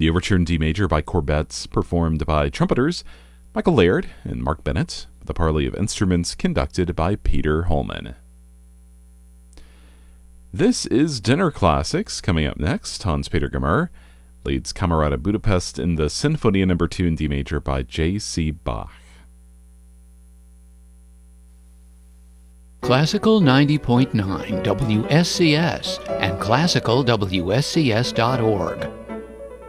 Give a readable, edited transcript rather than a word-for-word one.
The Overture in D major by Corbetts, performed by trumpeters Michael Laird and Mark Bennett, with a parley of instruments conducted by Peter Holman. This is Dinner Classics. Coming up next, Hans-Peter Gmür leads Camerata Budapest in the Sinfonia No. 2 in D major by J.C. Bach. Classical 90.9 WSCS and classicalwscs.org.